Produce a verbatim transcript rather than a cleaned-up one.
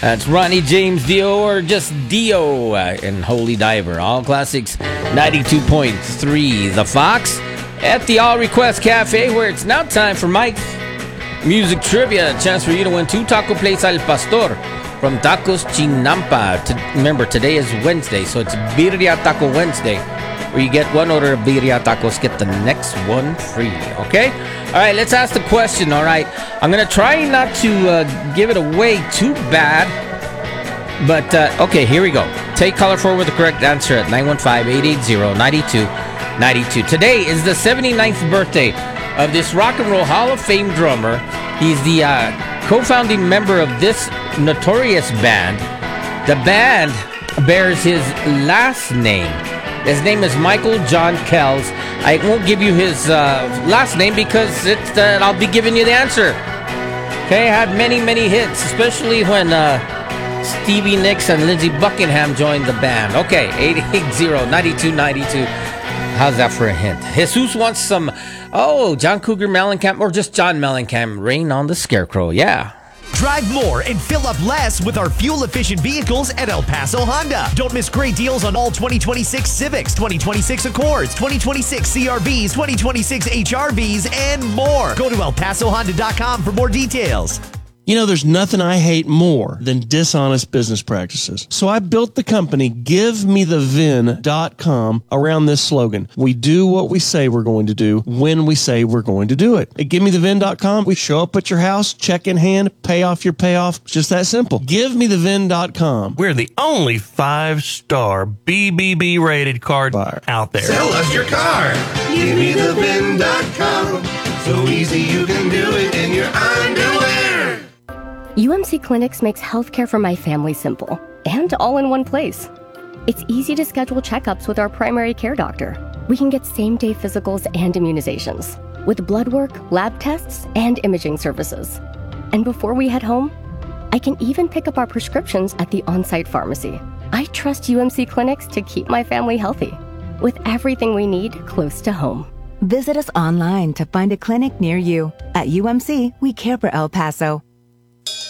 That's Ronnie James Dio, or just Dio, uh, and Holy Diver. All Classics ninety-two point three. The Fox at the All Request Cafe, where it's now time for Mike's Music Trivia. A chance for you to win two taco plates al pastor from Tacos Chinampa. To, remember, today is Wednesday, so it's Birria Taco Wednesday, where you get one order of birria tacos, get the next one free, okay? All right, let's ask the question, all right? I'm going to try not to uh, give it away too bad, but, uh, okay, here we go. Take caller four with the correct answer at nine one five, eight eight zero, nine two nine two. Today is the seventy-ninth birthday of this Rock and Roll Hall of Fame drummer. He's the uh, co-founding member of this notorious band. The band bears his last name. His name is Michael John Kells. I won't give you his uh, last name because it's, uh, I'll be giving you the answer. Okay, had many, many hits, especially when uh, Stevie Nicks and Lindsey Buckingham joined the band. Okay, eight eight zero, nine two nine two. How's that for a hint? Jesus wants some, oh, John Cougar Mellencamp, or just John Mellencamp, Rain on the Scarecrow. Yeah. Drive more and fill up less with our fuel-efficient vehicles at El Paso Honda. Don't miss great deals on all twenty twenty-six Civics, twenty twenty-six Accords, twenty twenty-six C R Vs, twenty twenty-six H R Vs, and more. Go to el paso honda dot com for more details. You know, there's nothing I hate more than dishonest business practices. So I built the company give me the V I N dot com around this slogan. We do what we say we're going to do when we say we're going to do it. At give me the V I N dot com, we show up at your house, check in hand, pay off your payoff. It's just that simple. give me the V I N dot com. We're the only five-star B B B rated car buyer out there. Sell us your car. give me the V I N dot com. So easy you can do it in your underwear. U M C Clinics makes healthcare for my family simple and all in one place. It's easy to schedule checkups with our primary care doctor. We can get same-day physicals and immunizations with blood work, lab tests, and imaging services. And before we head home, I can even pick up our prescriptions at the on-site pharmacy. I trust U M C Clinics to keep my family healthy with everything we need close to home. Visit us online to find a clinic near you. At U M C, we care for El Paso.